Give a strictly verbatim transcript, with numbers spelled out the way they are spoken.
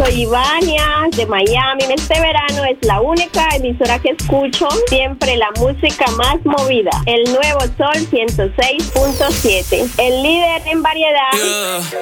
soy Ivania de Miami. Este verano es la única emisora que escucho, siempre la música más movida. El Nuevo Sol ciento seis punto siete, el líder en variedad. Yeah.